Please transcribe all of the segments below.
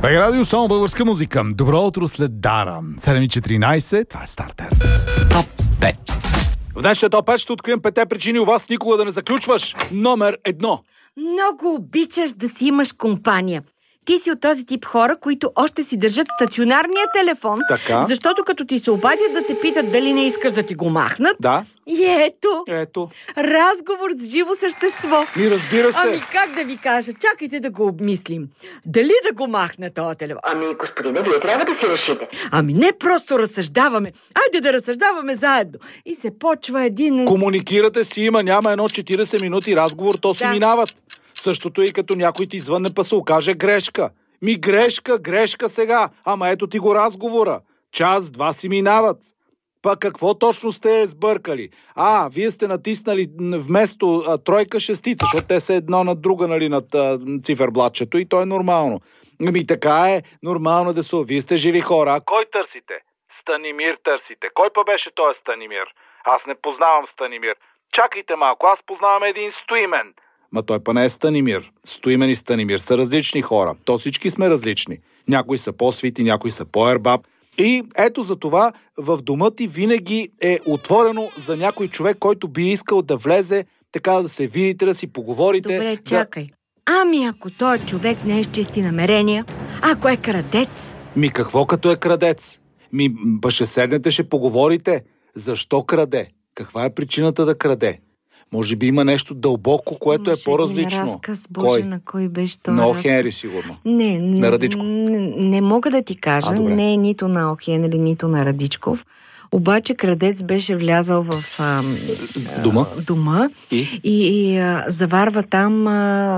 Бай радио, само българска музика. Добро утро след Дара. 7:14, това е стартер. Топ 5. В днешния топ 5 ще открием 5 причини у вас никога да не заключваш. Номер 1. Много обичаш да си имаш компания. Ти си от този тип хора, които още си държат стационарния телефон, така, защото като ти се обадят да те питат дали не искаш да ти го махнат. Да. И ето. Разговор с живо същество. Разбира се. Ами как да ви кажа? Чакайте да го обмислим. Дали да го махна този телефон? Ами, господине, вие трябва да си решите. Ами не просто разсъждаваме. Айде да разсъждаваме заедно. И се почва един... Комуникирате си, няма едно 40 минути разговор, то си минават. Същото и като някой ти звънне па се окаже грешка. Грешка сега. Ама ето ти го разговора. Час-два си минават. Па какво точно сте сбъркали? Вие сте натиснали вместо тройка шестица, защото те са едно над друга, над циферблатчето и то е нормално. Ами така е, нормално да са. Вие сте живи хора. А кой търсите? Станимир търсите. Кой па беше той Станимир? Аз не познавам Станимир. Чакайте малко, аз познавам един Стоимен. Ма той па не е Станимир. Стоимен и Станимир са различни хора. То всички сме различни. Някои са по-свити, някои са по-ербаб. И ето за това в дома ти винаги е отворено за някой човек, който би искал да влезе, така да се видите, да си поговорите. Добре, чакай. Ами ако той човек не е с чисти намерения, ако е крадец? Какво като е крадец? Ще седнете, ще поговорите. Защо краде? Каква е причината да краде? Може би има нещо дълбоко, което е по-различно. Разказ, Боже, на кой беше това на разказ? Хенри, сигурно. Не, на Радичко. Не мога да ти кажа. Не е нито на О. Хенри, нито на Радичков. Обаче крадец беше влязал в дома и заварва там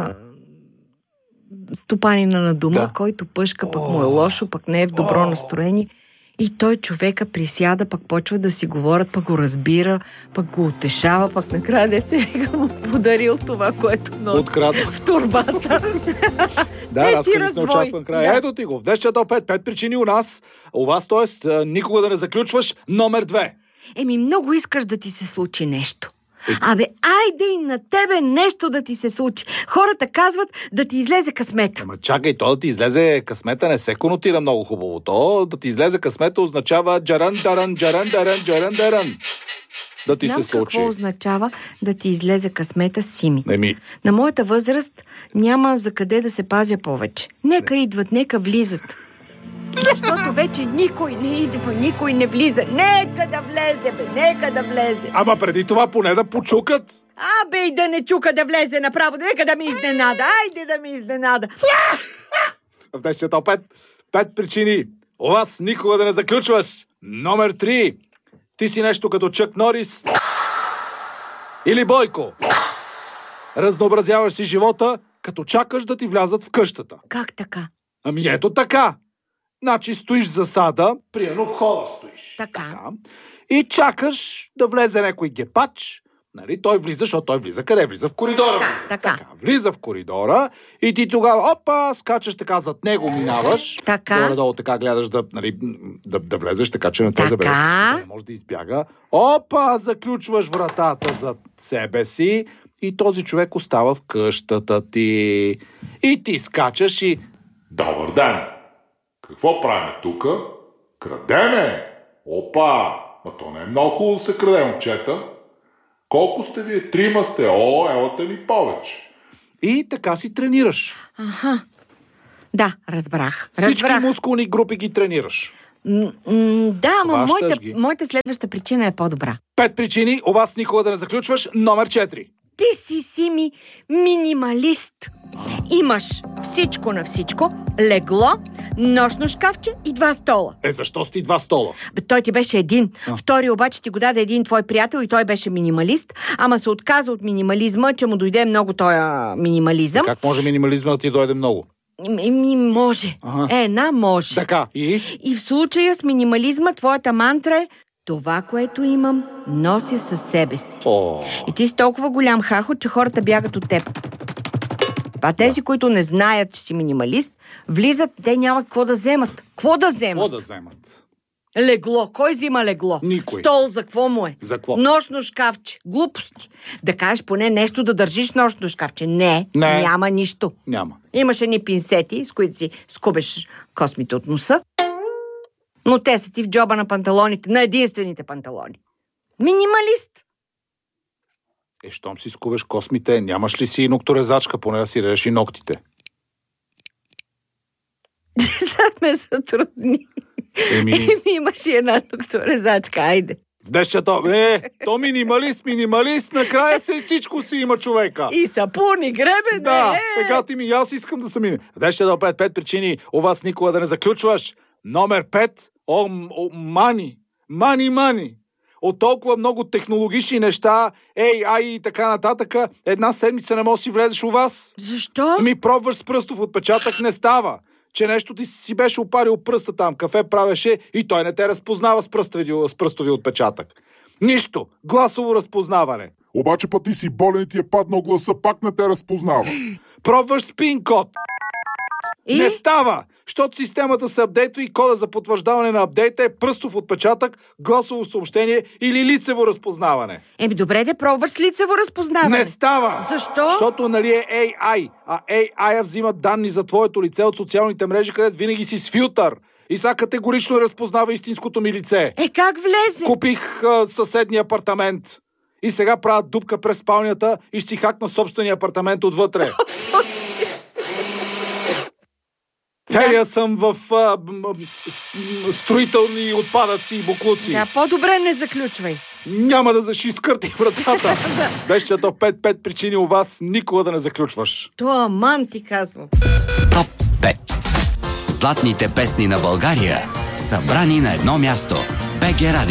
стопанина на дома, който пъшка, пък му е лошо, пък не е в добро настроение. И той човека присяда, пък почва да си говорят, пък го разбира, пък го утешава, пък накрая деца му подарил това, което носи в турбата. Да, разкази се очакван край. Да. Ето ти го. В днешния топ 5 причини у нас. У вас, т.е. никога да не заключваш. Номер 2. Много искаш да ти се случи нещо. Айде и на тебе нещо да ти се случи. Хората казват да ти излезе късмета. Ама чакай, то да ти излезе късмета не се конотира много хубаво. То да ти излезе късмета означава джаран. Да ти се случи. Какво означава да ти излезе късмета, Сими? На моята възраст няма за къде да се пазя повече. Нека идват, нека влизат. Защото вече никой не идва, никой не влиза. Нека да влезе. Ама преди това поне да почукат. И да не чука да влезе направо. Нека да ми изненада. Айде да ми изненада. В днешния топ 5 причини у вас никога да не заключваш. Номер 3. Ти си нещо като Чък Норис или Бойко. Разнообразяваш си живота, като чакаш да ти влязат в къщата. Как така? Ето така. Значи стоиш в засада, примерно в хола стоиш. Така. И чакаш да влезе някой гепач. Той влиза, защото той влиза. Къде влиза? В коридора. Така. Влиза в коридора и ти тогава, скачаш така зад него, минаваш. Така. Горе-долу така гледаш да влезеш, така че не те забере. Не може да избяга. Заключваш вратата зад себе си и този човек остава в къщата ти. И ти скачаш и... Добър ден! Какво правим тука? Крадеме! Ма то не е много хубаво да се краде, момчета. Колко сте вие? 3 сте. Елате ми повече. И така си тренираш. Да, разбрах. Всички мускулни групи ги тренираш. Моята следваща причина е по-добра. 5 причини у вас никога да не заключваш. Номер 4. Ти си, Сими, минималист. Имаш всичко на всичко, легло, нощно шкафче и 2 стола. Защо сте 2 стола? Той ти беше един. Втори обаче ти го даде един твой приятел и той беше минималист, ама се отказа от минимализма, че му дойде много този минимализъм. Как може минимализма да ти дойде много? Може. Може. Така. И в случая с минимализма твоята мантра е: това, което имам, нося със себе си. И ти си толкова голям хахо, че хората бягат от теб. Тези, които не знаят, че си минималист, влизат, те няма какво да вземат. Какво да вземат? Легло. Кой взима легло? Никой. Стол за какво му е? За какво? Нощно шкафче. Глупости. Да кажеш поне нещо да държиш нощно шкафче. Не, няма нищо. Няма. Имаш едни пинсети, с които си скубеш космите от носа, но те са ти в джоба на панталоните, на единствените панталони. Минималист. Щом си скубеш космите, нямаш ли си и нокторезачка, поне да си режеш и ногтите? Сега ме затрудни. Имаш и една нокторезачка, айде. В дещето, то минималист, накрая всичко си има човека. И сапун, и гребен, да, сега ти ми, аз искам да съм мине. В дещето 5 причини у вас никога да не заключваш. Номер 5, мани. От толкова много технологични неща, AI и така нататък, една седмица не можеш да си влезеш у вас. Защо? Пробваш с пръстов отпечатък, не става. Че нещо ти си беше опарил пръста там, кафе правеше и той не те разпознава с пръстови отпечатък. Нищо. Гласово разпознаване. Обаче път ти си болен и ти е паднал гласа, пак не те разпознава. Пробваш с пин-код. И? Не става, защото системата се апдейтва и кода за потвърждаване на апдейта е пръстов отпечатак, гласово съобщение или лицево разпознаване. Добре да пробваш с лицево разпознаване. Не става! Защо? Защото е AI, а AI взима данни за твоето лице от социалните мрежи, където винаги си с филтър. И сега категорично разпознава истинското ми лице. Как влезе? Купих съседния апартамент. И сега правят дупка през спалнята и ще си хакна собствения апартамент отвътре. Целия съм в строителни отпадъци и буклуци. Да, по-добре не заключвай. Няма да изкърти вратата. Дещето 5 причини у вас никога да не заключваш. Това аман ти казвам. Топ 5. Златните песни на България, събрани на едно място. БГ Радио.